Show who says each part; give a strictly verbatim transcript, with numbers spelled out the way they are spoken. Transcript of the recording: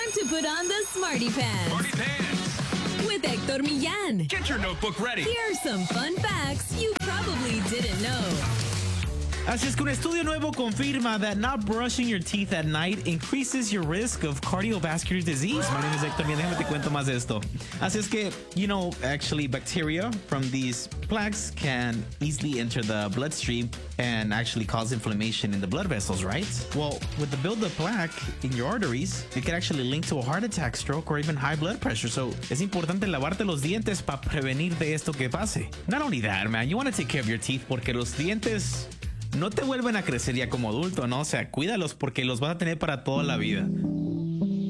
Speaker 1: Time to put on the Smarty Pants.
Speaker 2: Smarty Pants.
Speaker 1: With Hector Millán.
Speaker 2: Get your notebook ready.
Speaker 1: Here are some fun facts you probably didn't know.
Speaker 3: Así es que un estudio nuevo confirma that not brushing your teeth at night increases your risk of cardiovascular disease. My name is Hector Millán. Déjame te cuento más de esto. Así es que, you know, actually bacteria from these plaques can easily enter the bloodstream and actually cause inflammation in the blood vessels, right? Well, with the buildup plaque in your arteries, it can actually link to a heart attack, stroke, or even high blood pressure. So, es importante lavarte los dientes para prevenir de esto que pase. Not only that, man, you want to take care of your teeth porque los dientes no te vuelven a crecer ya como adulto, ¿no? O sea, cuídalos porque los vas a tener para toda la vida.